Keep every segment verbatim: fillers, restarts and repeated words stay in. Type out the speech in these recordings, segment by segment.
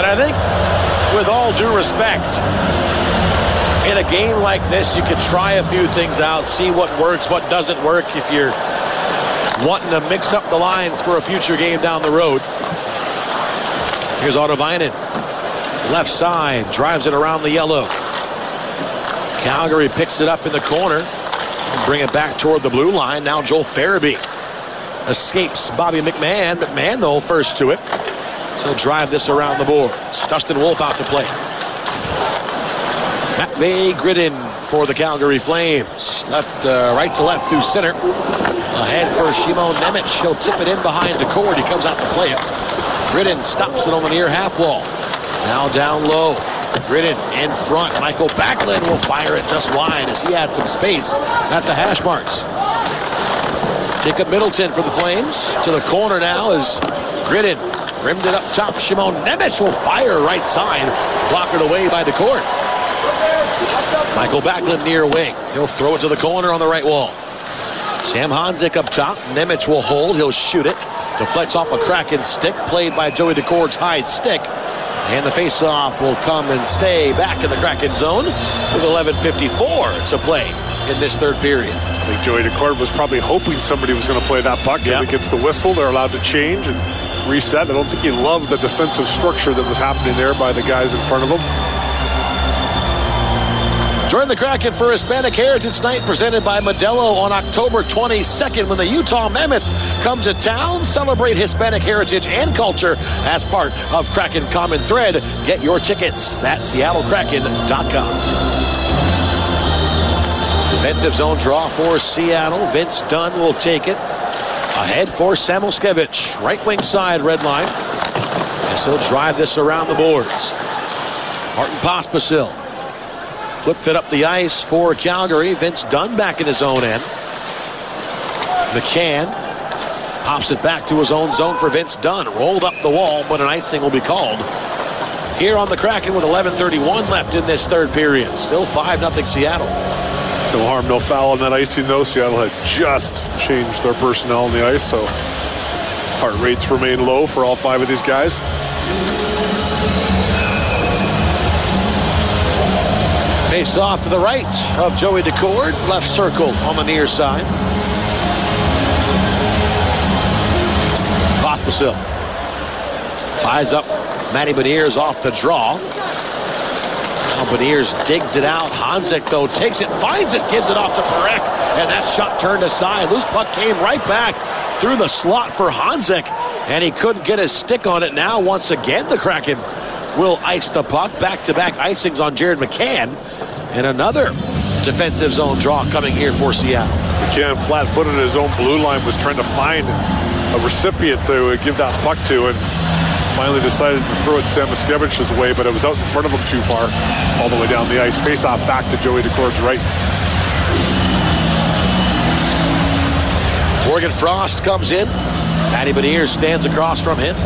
I think, with all due respect, in a game like this, you could try a few things out, see what works, what doesn't work if you're wanting to mix up the lines for a future game down the road. Here's Autovainen. Left side, drives it around the yellow. Calgary picks it up in the corner. Bring it back toward the blue line. Now Joel Farabee escapes Bobby McMahon. McMahon, though, first to it. So drive this around the boards. Dustin Wolf out to play. McVey Gridden for the Calgary Flames. Left, uh, right to left through center. Ahead for Shimon Nemec. He'll tip it in behind DeCord. He comes out to play it. Gridden stops it on the near half wall. Now down low. Gridden in front. Michael Backlund will fire it just wide as he had some space at the hash marks. Jacob Middleton for the Flames. To the corner now is Gridden. Rimmed it up top. Shimon Nemec will fire right side. Blockered away by DeCord. Michael Backlund near wing. He'll throw it to the corner on the right wall. Sam Honzek up top. Nemec will hold. He'll shoot it. Deflects off a Kraken stick. Played by Joey DeCord's high stick. And the faceoff will come and stay back in the Kraken zone with eleven fifty-four to play in this third period. I think Joey DeCord was probably hoping somebody was going to play that puck. Yep. As it gets the whistle, they're allowed to change and reset. I don't think he loved the defensive structure that was happening there by the guys in front of him. Join the Kraken for Hispanic Heritage Night presented by Modelo on October twenty-second when the Utah Mammoth come to town. Celebrate Hispanic heritage and culture as part of Kraken Common Thread. Get your tickets at seattle kraken dot com. Defensive zone draw for Seattle. Vince Dunn will take it. Ahead for Samoskevich. Right wing side red line. And so drive this around the boards. Martin Pospisil. Flipped it up the ice for Calgary. Vince Dunn back in his own end. McCann pops it back to his own zone for Vince Dunn. Rolled up the wall, but an icing will be called here on the Kraken with eleven thirty-one left in this third period. Still five nothing Seattle. No harm, no foul on that icing, though. Seattle had just changed their personnel on the ice, so heart rates remain low for all five of these guys. Face off to the right of Joey DeCord. Left circle on the near side. Pospisil ties up Matty Beniers off the draw. Now Beniers digs it out. Honzek, though, takes it, finds it, gives it off to Parekh. And that shot turned aside. Loose puck came right back through the slot for Honzek. And he couldn't get his stick on it. Now, once again, the Kraken will ice the puck. Back-to-back icings on Jared McCann. And another defensive zone draw coming here for Seattle. McCann, flat-footed in his own blue line, was trying to find a recipient to give that puck to, and finally decided to throw it Samoschevich's way, but it was out in front of him too far, all the way down the ice. Face-off back to Joey DeCord's right. Morgan Frost comes in. Matty Beniers stands across from him.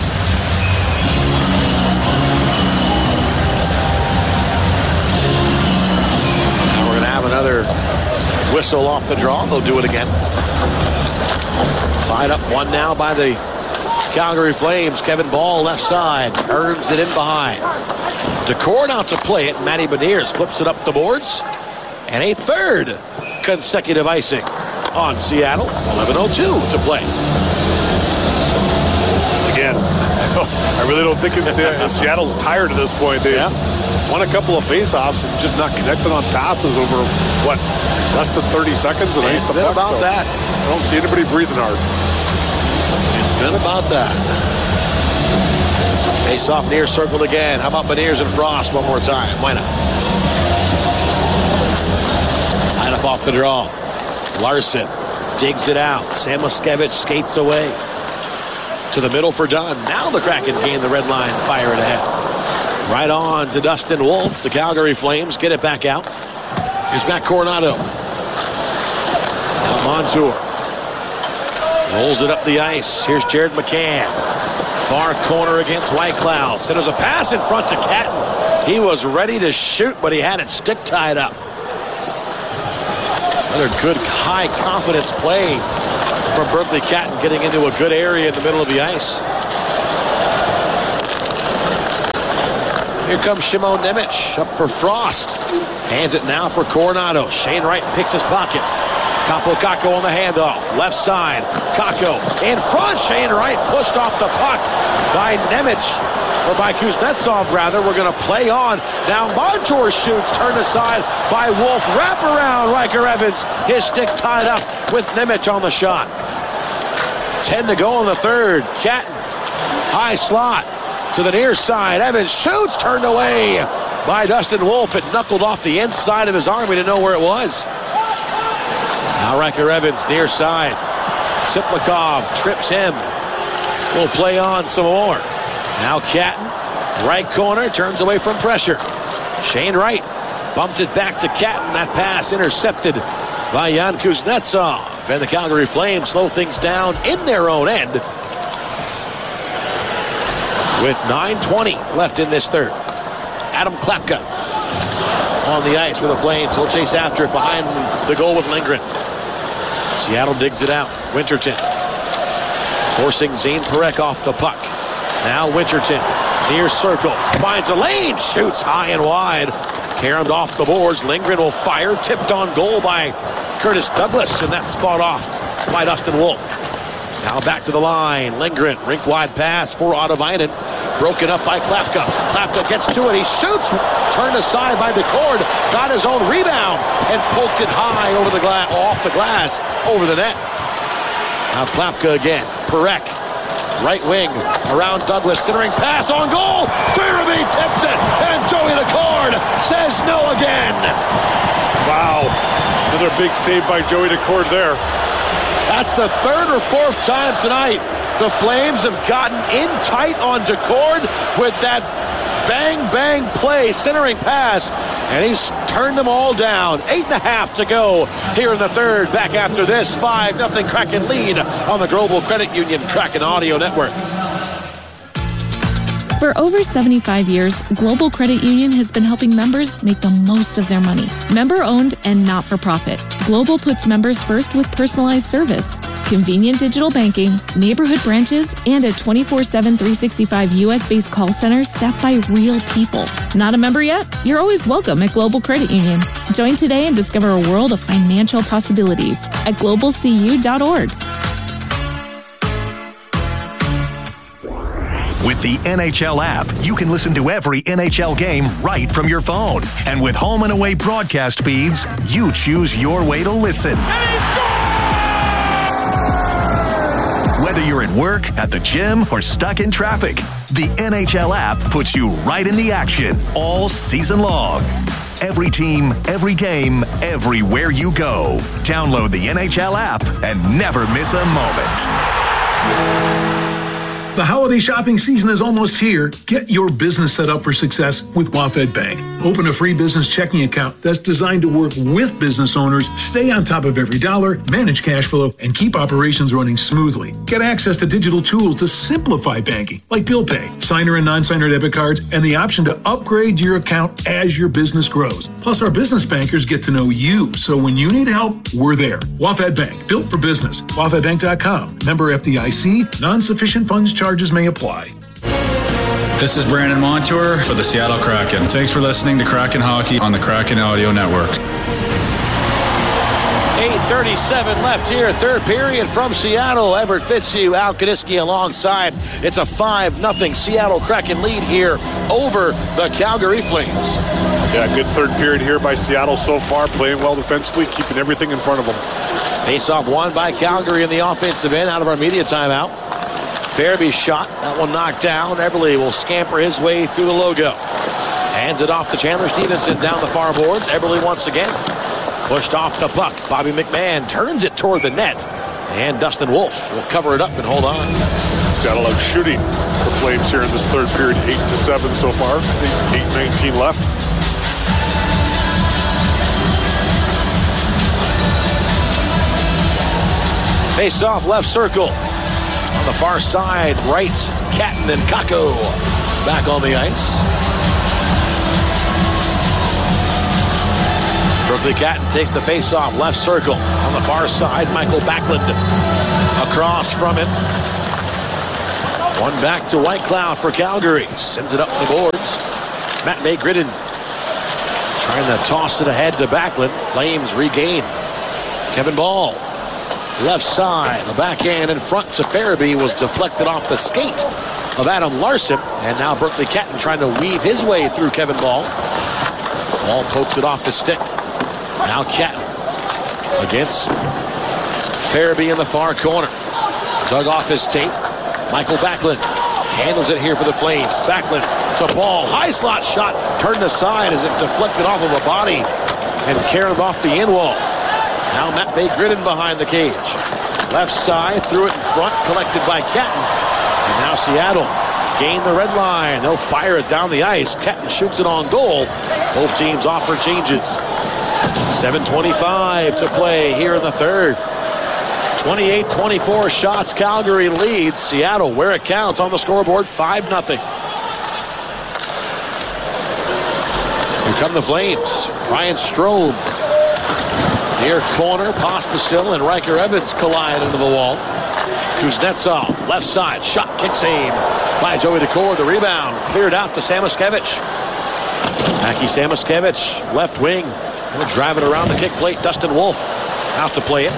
Another whistle off the draw. They'll do it again. Tied up one now by the Calgary Flames. Kevin Ball left side. Earns it in behind. DeCord out to play it. Matty Beniers flips it up the boards. And a third consecutive icing on Seattle. eleven oh two to play. Again, I really don't think it, Seattle's tired at this point. They yeah. won a couple of face-offs and just not connected on passes over, what, less than thirty seconds? And it's been about so that. I don't see anybody breathing hard. It's been about that. Face-off near circled again. How about Beniers and Frost one more time? Why not? Tied up off the draw. Larson digs it out. Samoskevich skates away. To the middle for Dunn. Now the Kraken gain the red line. Fire it ahead. Right on to Dustin Wolf. The Calgary Flames get it back out. Here's Matt Coronado. Now Montour. Rolls it up the ice. Here's Jared McCann. Far corner against Whitecloud. So there's a pass in front to Catton. He was ready to shoot, but he had it stick tied up. Another good high confidence play from Berkeley Catton, getting into a good area in the middle of the ice. Here comes Shimon Nemec up for Frost. Hands it now for Coronado. Shane Wright picks his pocket. Kaapo Kakko on the handoff. Left side. Kakko in front. Shane Wright pushed off the puck by Nemec. Or by Kuznetsov, rather. We're going to play on. Now Montour shoots. Turned aside by Wolf. Wrap around Riker Evans. His stick tied up with Nemec on the shot. ten to go in the third. Catton. High slot to the near side. Evans shoots. Turned away by Dustin Wolf. It knuckled off the inside of his arm. We didn't know where it was. Now Riker Evans near side. Siplikov trips him. We'll play on some more. Now Catton, right corner, turns away from pressure. Shane Wright bumped it back to Catton. That pass intercepted by Jan Kuznetsov. And the Calgary Flames slow things down in their own end with nine twenty left in this third. Adam Klapka on the ice for the Flames. He'll chase after it behind the goal with Lindgren. Seattle digs it out. Winterton forcing Zane Parekh off the puck. Now Winterton, near circle, finds a lane, shoots high and wide. Caromed off the boards. Lindgren will fire, tipped on goal by Curtis Douglas, and that's fought off by Dustin Wolf. Now back to the line. Lindgren, rink-wide pass for Ottavainen. Broken up by Klapka. Klapka gets to it. He shoots. Turned aside by DeCord. Got his own rebound and poked it high over the glass, off the glass, over the net. Now Klapka again. Parekh, right wing, around Douglas. Centering pass on goal. Farabee tips it. And Joey DeCord says no again. Wow. Another big save by Joey DeCord there. That's the third or fourth time tonight the Flames have gotten in tight on DeCord with that bang-bang play, centering pass, and he's turned them all down. Eight and a half to go here in the third. Back after this, five nothing Kraken lead on the Global Credit Union Kraken Audio Network. For over seventy-five years, Global Credit Union has been helping members make the most of their money. Member-owned and not-for-profit, Global puts members first with personalized service, convenient digital banking, neighborhood branches, and a twenty-four seven, three sixty-five U S-based call center staffed by real people. Not a member yet? You're always welcome at Global Credit Union. Join today and discover a world of financial possibilities at global c u dot org. With the N H L app, you can listen to every N H L game right from your phone. And with home and away broadcast feeds, you choose your way to listen. And he scored! Whether you're at work, at the gym, or stuck in traffic, the N H L app puts you right in the action all season long. Every team, every game, everywhere you go. Download the N H L app and never miss a moment. The holiday shopping season is almost here. Get your business set up for success with WaFd Bank. Open a free business checking account that's designed to work with business owners, stay on top of every dollar, manage cash flow, and keep operations running smoothly. Get access to digital tools to simplify banking, like bill pay, signer and non-signer debit cards, and the option to upgrade your account as your business grows. Plus, our business bankers get to know you, so when you need help, we're there. WaFd Bank, built for business. W A F D bank dot com. Member F D I C. Non-sufficient funds charges may apply. This is Brandon Montour for the Seattle Kraken. Thanks for listening to Kraken Hockey on the Kraken Audio Network. eight thirty-seven left here, third period from Seattle. Everett Fitzhugh, Al Kaniski alongside. It's a five nothing Seattle Kraken lead here over the Calgary Flames. Yeah, good third period here by Seattle so far, playing well defensively, keeping everything in front of them. Face-off won by Calgary in the offensive end out of our media timeout. Farabee's shot, that one knocked down. Eberle will scamper his way through the logo. Hands it off to Chandler Stevenson down the far boards. Eberle once again pushed off the puck. Bobby McMahon turns it toward the net. And Dustin Wolf will cover it up and hold on. Seattle out shooting the Flames here in this third period, eight to seven so far. eight nineteen left. Face off left circle. On the far side, right, Catton and Kakko back on the ice. Berkeley Catton takes the face-off left circle. On the far side, Michael Backlund across from him. One back to White Cloud for Calgary. Sends it up the boards. Matvey Gridden trying to toss it ahead to Backlund. Flames regain. Kevin Ball, left side, the backhand in front to Farabee was deflected off the skate of Adam Larson. And now Berkeley Catton trying to weave his way through Kevin Ball. Ball pokes it off the stick. Now Catton against Farabee in the far corner. Dug off his tape. Michael Backlund handles it here for the Flames. Backlund to Ball. High slot shot turned aside as it deflected off of a body and carried off the in wall. Now Matvey Gridden behind the cage. Left side, threw it in front, collected by Catton. And now Seattle gain the red line. They'll fire it down the ice. Catton shoots it on goal. Both teams offer changes. seven twenty-five to play here in the third. twenty-eight twenty-four shots. Calgary leads. Seattle, where it counts on the scoreboard, five nothing. Here come the Flames. Ryan Strome. Near corner, Pospisil and Riker Evans collide into the wall. Kuznetsov, left side, shot, kick save by Joey Daccord. The rebound cleared out to Samoskevich. Aki Samoskevich, left wing. We'll drive it around the kick plate. Dustin Wolf out to play it.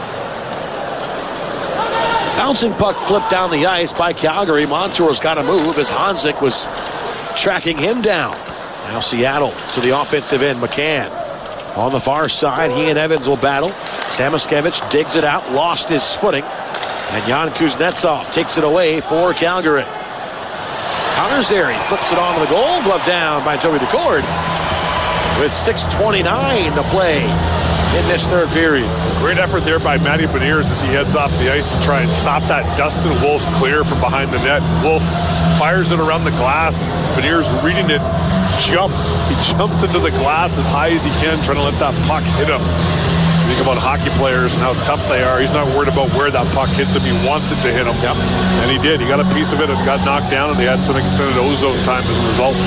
Bouncing puck flipped down the ice by Calgary. Montour's got to move as Hanzik was tracking him down. Now Seattle to the offensive end. McCann on the far side. He and Evans will battle. Samoskevich digs it out, lost his footing. And Jan Kuznetsov takes it away for Calgary. Counterzeri flips it onto the goal. Glove down by Joey Daccord. With six twenty-nine to play in this third period. Great effort there by Matty Beniers as he heads off the ice to try and stop that Dustin Wolf clear from behind the net. Wolf fires it around the glass. Beniers reading it, jumps. He jumps into the glass as high as he can, trying to let that puck hit him. You think about hockey players and how tough they are. He's not worried about where that puck hits him. He wants it to hit him. Yep. And he did. He got a piece of it. It got knocked down, and they had some extended ozone time as a result.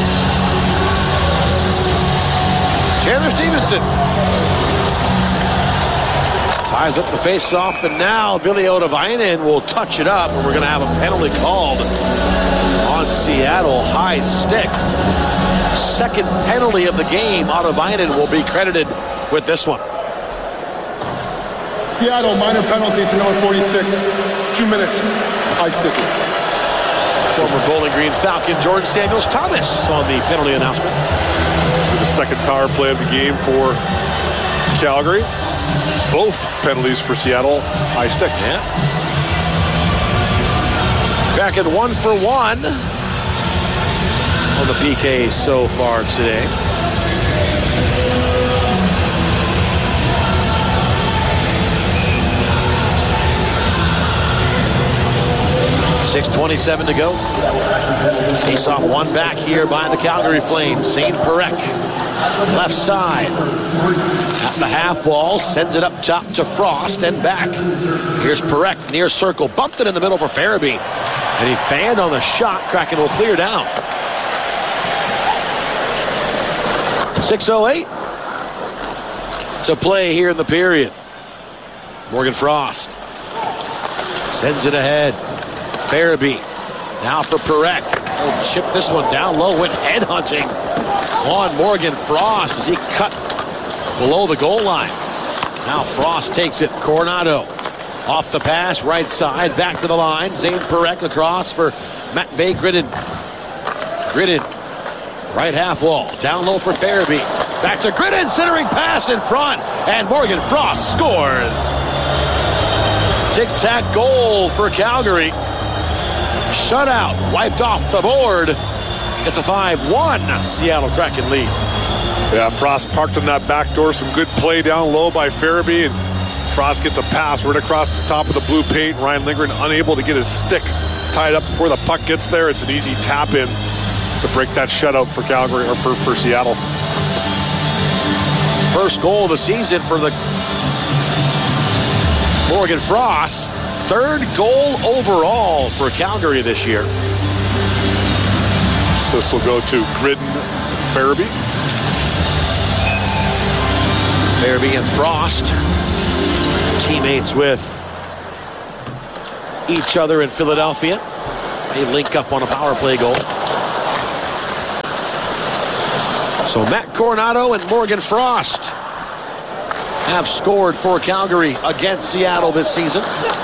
Chandler Stevenson ties up the face-off, and now Ville Ottavainen will touch it up, and we're going to have a penalty called on Seattle. High stick. Second penalty of the game. Ottavainen will be credited with this one. Seattle, minor penalty to number forty-six. Two minutes, high sticking. Former Bowling Green Falcon Jordan Samuels Thomas on the penalty announcement. The second power play of the game for Calgary. Both penalties for Seattle, high sticks. Yeah. Back at one for one on the P K so far today. six twenty-seven to go. Face off one back here by the Calgary Flames. Zane Parekh, left side. At the half wall, sends it up top to Frost and back. Here's Parekh, near circle. Bumped it in the middle for Farabee. And he fanned on the shot. Kraken will clear down. six oh eight to play here in the period. Morgan Frost sends it ahead. Farabee now for Parekh. He'll chip this one down low, went head hunting on Morgan Frost as he cut below the goal line. Now Frost takes it. Coronado off the pass, right side, back to the line. Zane Parekh across for Matvey Gridden. Gridden, right half wall, down low for Farabee. Back to Gridden, centering pass in front, and Morgan Frost scores. Tic-tac goal for Calgary. Shutout wiped off the board. It's a five one Seattle Kraken lead. Yeah, Frost parked on that back door. Some good play down low by Farabee, and Frost gets a pass right across the top of the blue paint. Ryan Lindgren unable to get his stick tied up before the puck gets there. It's an easy tap in to break that shutout for Calgary, or for, for Seattle. First goal of the season for the Morgan Frost. Third goal overall for Calgary this year. Assist will go to Gridden and Farabee. Farabee and Frost, teammates with each other in Philadelphia. They link up on a power play goal. So Matt Coronado and Morgan Frost have scored for Calgary against Seattle this season.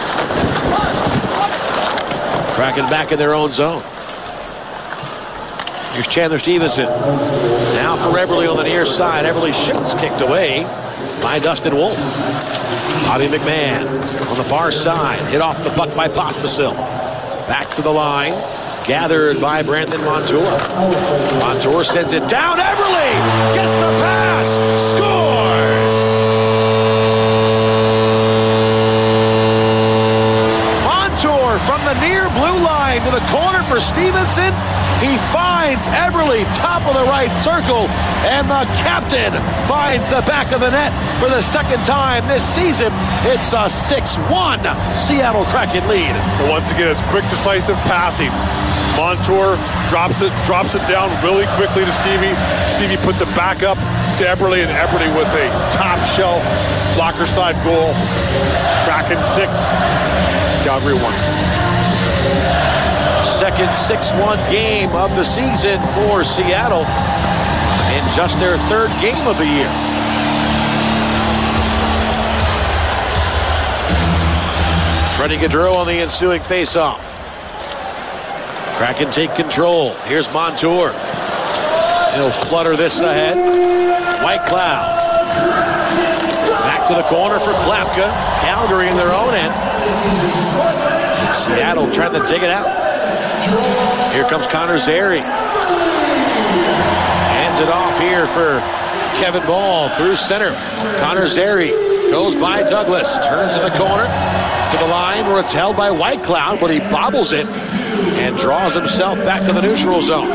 Kraken back in their own zone. Here's Chandler Stevenson. Now for Eberle on the near side. Eberle shoots, kicked away by Dustin Wolf. Bobby McMahon on the far side. Hit off the puck by Pospisil. Back to the line. Gathered by Brandon Montour. Montour sends it down. Eberle gets the pass. Scores! Montour from the near blue line to the corner for Stevenson. He finds Eberle top of the right circle, and the captain finds the back of the net for the second time this season. It's a six one Seattle Kraken lead. But once again, it's quick, decisive passing. Montour drops it, drops it down really quickly to Stevie. Stevie puts it back up to Eberle, and Eberle with a top shelf blocker side goal. Kraken six, Calgary one. Second six one game of the season for Seattle in just their third game of the year. Freddie Gaudreau on the ensuing faceoff. Kraken take control. Here's Montour. He'll flutter this ahead. White Cloud. Back to the corner for Klapka. Calgary in their own end. Seattle trying to dig it out. Here comes Connor Zary. Hands it off here for Kevin Ball through center. Connor Zary goes by Douglas. Turns in the corner to the line where it's held by White Cloud, but he bobbles it and draws himself back to the neutral zone.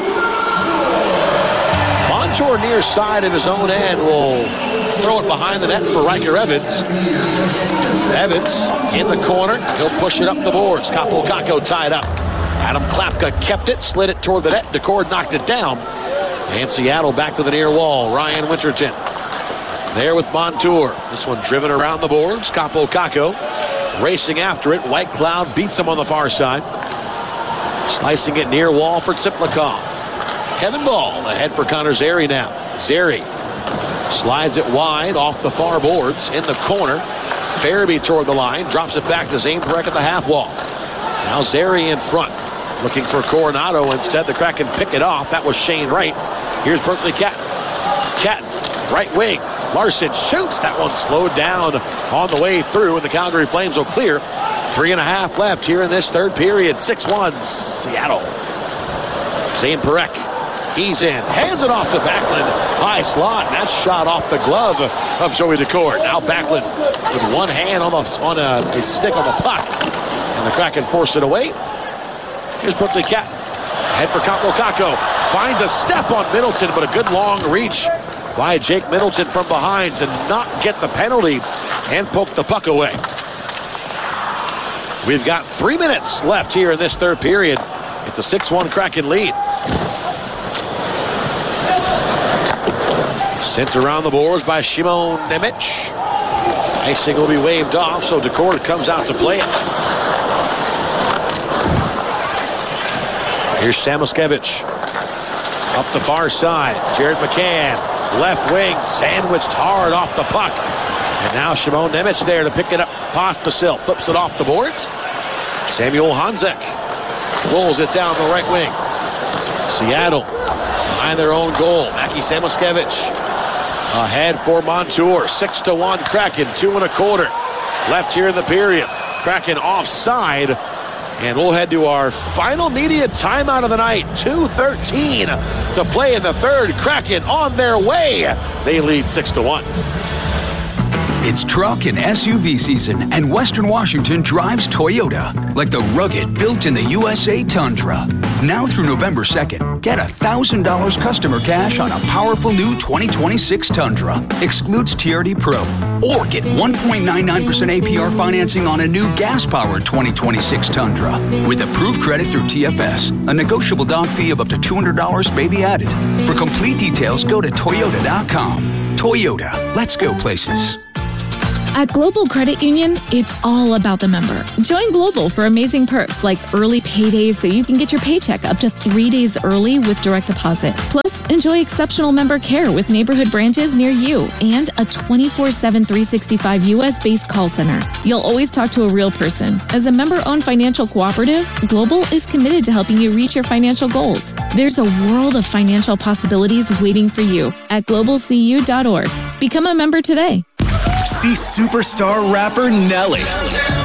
Montour near side of his own end will throw it behind the net for Riker Evans. Evans in the corner. He'll push it up the boards. Kaapo Kakko tied up. Adam Klapka kept it, slid it toward the net. Decord knocked it down. And Seattle back to the near wall. Ryan Winterton there with Montour. This one driven around the boards. Kaapo Kakko racing after it. White Cloud beats him on the far side. Slicing it near wall for Tsiplikov. Kevin Ball ahead for Connor Zary now. Zary slides it wide off the far boards in the corner. Farabee toward the line. Drops it back to Zane Parekh at the half wall. Now Zary in front. Looking for Coronado. Instead, the Kraken pick it off. That was Shane Wright. Here's Berkeley Catton. Catton, right wing. Larson shoots. That one slowed down on the way through, and the Calgary Flames will clear. Three and a half left here in this third period. six one, Seattle. Zane Parekh. He's in. Hands it off to Backlund. High slot. And that's shot off the glove of Joey Decord. Now Backlund with one hand on, the, on a, a stick on the puck. And the Kraken force it away. Here's Berkeley Catton. Head for Kaapo Kakko. Finds a step on Middleton, but a good long reach by Jake Middleton from behind to not get the penalty and poke the puck away. We've got three minutes left here in this third period. It's a six one Kraken lead. Sent around the boards by Shimon Nemec. Icing will be waved off, so Decord comes out to play it. Here's Samoskevich. Up the far side. Jared McCann. Left wing. Sandwiched hard off the puck. And now Shimon Nemec there to pick it up. Pospisil flips it off the boards. Samuel Honzek rolls it down the right wing. Seattle behind their own goal. Mackie Samoskevich ahead for Montour. Six to one Kraken. Two and a quarter left here in the period. Kraken offside. And we'll head to our final media timeout of the night. two thirteen to play in the third. Kraken on their way. They lead six to one. It's truck and S U V season, and Western Washington drives Toyota, like the rugged, built in the U S A Tundra. Now through November second, get one thousand dollars customer cash on a powerful new twenty twenty-six Tundra. Excludes T R D Pro. Or get one point nine nine percent A P R financing on a new gas-powered twenty twenty-six Tundra. With approved credit through T F S, a negotiable down fee of up to two hundred dollars may be added. For complete details, go to Toyota dot com. Toyota, let's go places. At Global Credit Union, it's all about the member. Join Global for amazing perks like early paydays so you can get your paycheck up to three days early with direct deposit. Plus, enjoy exceptional member care with neighborhood branches near you and a twenty-four seven, three sixty-five U S-based call center. You'll always talk to a real person. As a member-owned financial cooperative, Global is committed to helping you reach your financial goals. There's a world of financial possibilities waiting for you at global c u dot org. Become a member today. See superstar rapper Nelly